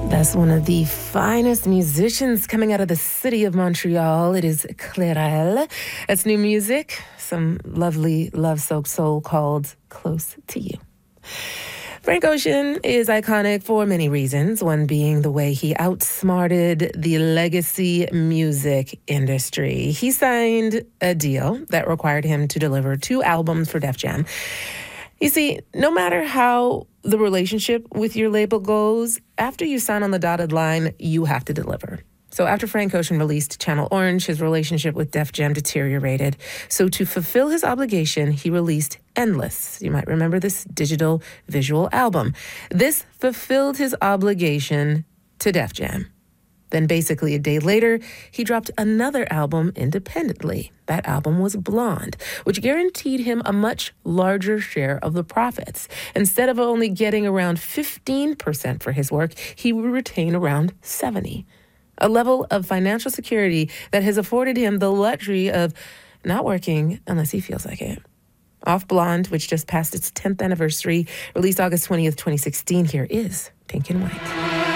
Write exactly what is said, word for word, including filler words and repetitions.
That's one of the finest musicians coming out of the city of Montreal. It is Clairel. It's new music, some lovely love-soaked soul called Close to You. Frank Ocean is iconic for many reasons, one being the way he outsmarted the legacy music industry. He signed a deal that required him to deliver two albums for Def Jam. You see, no matter how the relationship with your label goes, after you sign on the dotted line, you have to deliver. So after Frank Ocean released Channel Orange, his relationship with Def Jam deteriorated. So to fulfill his obligation, he released Endless. You might remember this digital visual album. This fulfilled his obligation to Def Jam. Then basically a day later, he dropped another album independently. That album was Blonde, which guaranteed him a much larger share of the profits. Instead of only getting around fifteen percent for his work, he would retain around seventy percent. A level of financial security that has afforded him the luxury of not working unless he feels like it. Off Blonde, which just passed its tenth anniversary, released August twentieth, twenty sixteen, here is Pink and White.